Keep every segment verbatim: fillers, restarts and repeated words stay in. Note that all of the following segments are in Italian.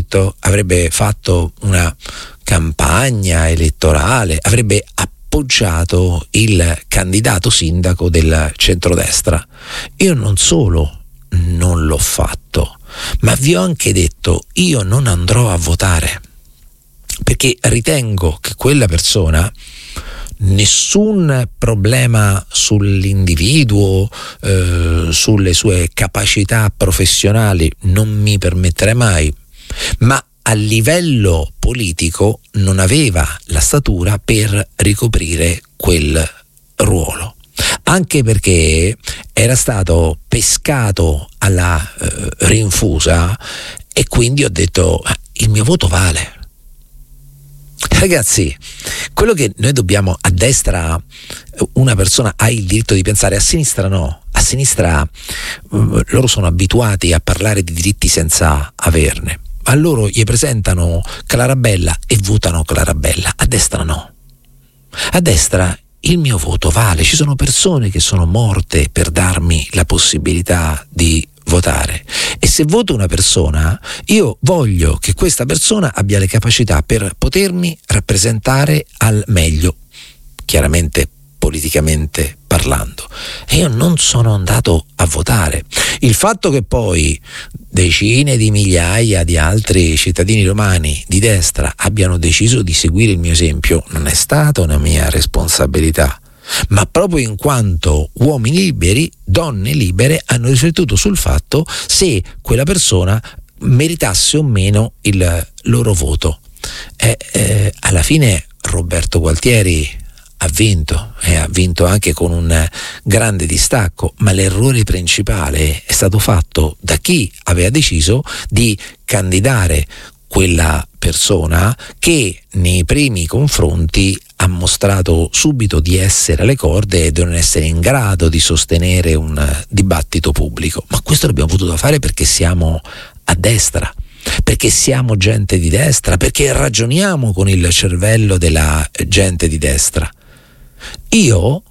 scritto, avrebbe fatto una campagna elettorale, avrebbe appoggiato il candidato sindaco del centrodestra. Io non solo non l'ho fatto, ma vi ho anche detto: io non andrò a votare, perché ritengo che quella persona, nessun problema sull'individuo, eh, sulle sue capacità professionali non mi permetterei mai, ma a livello politico non aveva la statura per ricoprire quel ruolo, anche perché era stato pescato alla eh, rinfusa, e quindi ho detto: il mio voto vale. Ragazzi, quello che noi dobbiamo, a destra una persona ha il diritto di pensare, a sinistra no. A sinistra uh, loro sono abituati a parlare di diritti senza averne. A loro gli presentano Clarabella e votano Clarabella, a destra no. A destra il mio voto vale, ci sono persone che sono morte per darmi la possibilità di votare, e se voto una persona, io voglio che questa persona abbia le capacità per potermi rappresentare al meglio, chiaramente politicamente parlando. E io non sono andato a votare. Il fatto che poi decine di migliaia di altri cittadini romani di destra abbiano deciso di seguire il mio esempio non è stata una mia responsabilità, ma proprio in quanto uomini liberi, donne libere, hanno riflettuto sul fatto se quella persona meritasse o meno il loro voto. E, eh, alla fine Roberto Gualtieri ha vinto, e ha vinto anche con un grande distacco, ma l'errore principale è stato fatto da chi aveva deciso di candidare quella persona che nei primi confronti ha mostrato subito di essere alle corde e di non essere in grado di sostenere un dibattito pubblico. Ma questo l'abbiamo potuto fare perché siamo a destra, perché siamo gente di destra, perché ragioniamo con il cervello della gente di destra. Io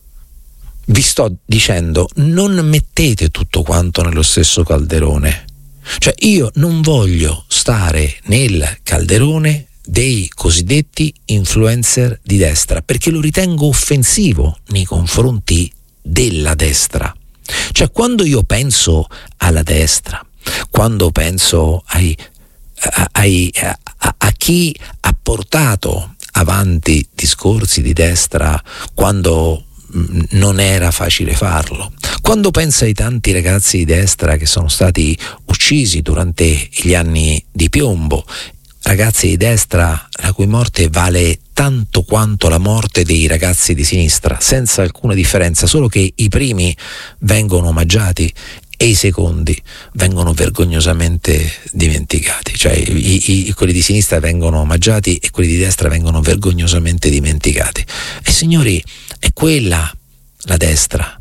vi sto dicendo: non mettete tutto quanto nello stesso calderone. Cioè, io non voglio stare nel calderone dei cosiddetti influencer di destra, perché lo ritengo offensivo nei confronti della destra. Cioè, quando io penso alla destra, quando penso ai, a, ai, a, a, a chi ha portato avanti discorsi di destra quando mh, non era facile farlo, quando penso ai tanti ragazzi di destra che sono stati uccisi durante gli anni di piombo, ragazzi di destra la cui morte vale tanto quanto la morte dei ragazzi di sinistra, senza alcuna differenza, solo che i primi vengono omaggiati e i secondi vengono vergognosamente dimenticati. Cioè i, i, quelli di sinistra vengono omaggiati e quelli di destra vengono vergognosamente dimenticati. E signori, è quella la destra.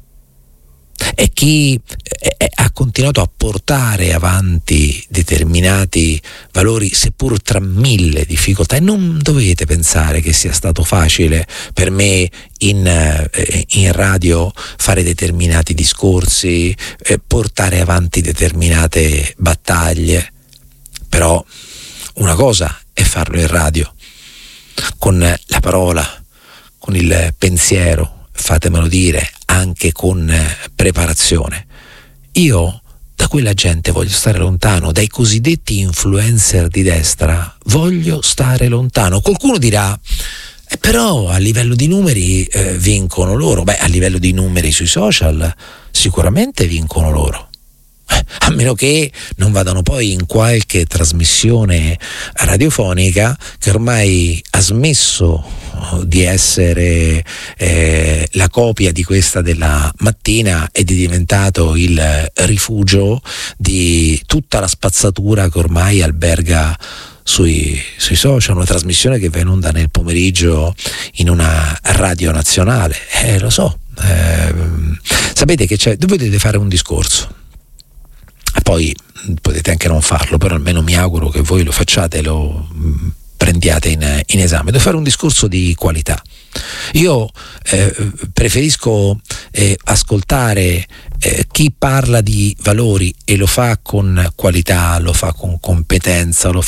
E chi è, è, ha continuato a portare avanti determinati valori, seppur tra mille difficoltà. E non dovete pensare che sia stato facile per me in, eh, in radio fare determinati discorsi, eh, portare avanti determinate battaglie. Però una cosa è farlo in radio, con la parola, con il pensiero, fatemelo dire, anche con preparazione. Io da quella gente voglio stare lontano, dai cosiddetti influencer di destra voglio stare lontano. Qualcuno dirà: eh, però a livello di numeri eh, vincono loro. Beh, a livello di numeri sui social sicuramente vincono loro, eh, a meno che non vadano poi in qualche trasmissione radiofonica che ormai ha smesso di essere eh, la copia di questa della mattina ed è diventato il rifugio di tutta la spazzatura che ormai alberga sui, sui social, una trasmissione che va in onda nel pomeriggio in una radio nazionale. Eh, lo so, eh, sapete che c'è, dovete fare un discorso. Poi potete anche non farlo, però almeno mi auguro che voi lo facciate, lo prendiate in, in esame. Devo fare un discorso di qualità. Io eh, preferisco eh, ascoltare eh, chi parla di valori e lo fa con qualità, lo fa con competenza, lo